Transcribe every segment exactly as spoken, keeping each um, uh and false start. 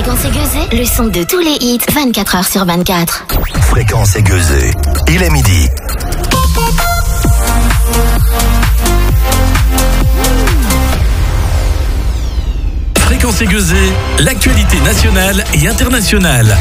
Fréquence aiguisée, le son de tous les hits, vingt-quatre heures sur vingt-quatre. Fréquence aiguisée, il est midi. Fréquence aiguisée, l'actualité nationale et internationale.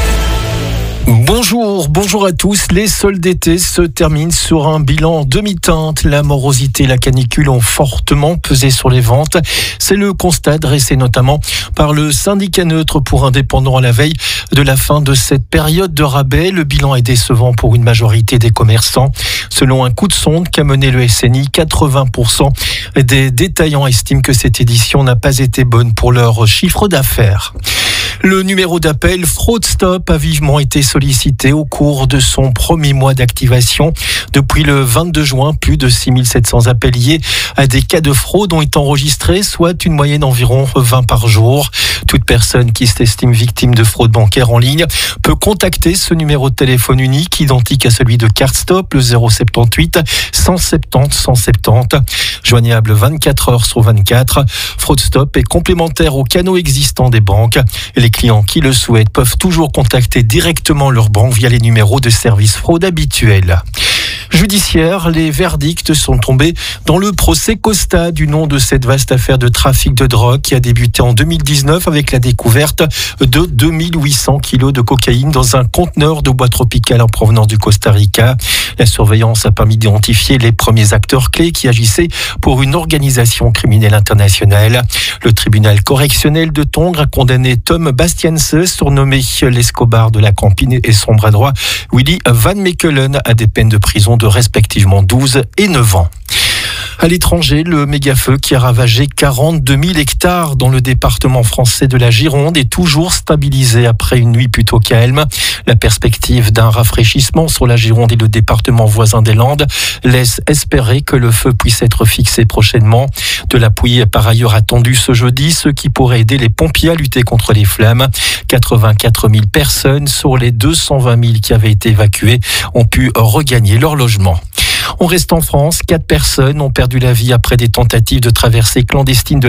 Bonjour, bonjour à tous. Les soldes d'été se terminent sur un bilan demi-teinte. La morosité et la canicule ont fortement pesé sur les ventes. C'est le constat dressé notamment par le syndicat neutre pour indépendants à la veille de la fin de cette période de rabais. Le bilan est décevant pour une majorité des commerçants. Selon un coup de sonde qu'a mené le S N I, quatre-vingts pour cent des détaillants estiment que cette édition n'a pas été bonne pour leur chiffre d'affaires. Le numéro d'appel Fraude Stop a vivement été sollicité au cours de son premier mois d'activation. Depuis le vingt-deux juin, plus de six mille sept cents appels liés à des cas de fraude ont été enregistrés, soit une moyenne d'environ vingt par jour. Toute personne qui s'estime victime de fraude bancaire en ligne peut contacter ce numéro de téléphone unique, identique à celui de CardStop, le zéro soixante-huit cent soixante-dix cent soixante-dix. Joignable vingt-quatre heures sur vingt-quatre, Fraude Stop est complémentaire aux canaux existants des banques. Les clients qui le souhaitent peuvent toujours contacter directement leur banque via les numéros de service fraude habituels. Judiciaire, les verdicts sont tombés dans le procès Costa du nom de cette vaste affaire de trafic de drogue qui a débuté en deux mille dix-neuf avec la découverte de deux mille huit cents kilos de cocaïne dans un conteneur de bois tropical en provenance du Costa Rica. La surveillance a permis d'identifier les premiers acteurs clés qui agissaient pour une organisation criminelle internationale. Le tribunal correctionnel de Tongres a condamné Tom Bastianse, surnommé l'Escobar de la Campine, et son bras droit, Willy Van Mechelen, à des peines de prison de respectivement douze et neuf ans. À l'étranger, le méga-feu qui a ravagé quarante-deux mille hectares dans le département français de la Gironde est toujours stabilisé après une nuit plutôt calme. La perspective d'un rafraîchissement sur la Gironde et le département voisin des Landes laisse espérer que le feu puisse être fixé prochainement. De la pluie est par ailleurs attendue ce jeudi, ce qui pourrait aider les pompiers à lutter contre les flammes. quatre-vingt-quatre mille personnes sur les deux cent vingt mille qui avaient été évacuées ont pu regagner leur logement. On reste en France. Quatre personnes ont perdu la vie après des tentatives de traversée clandestine de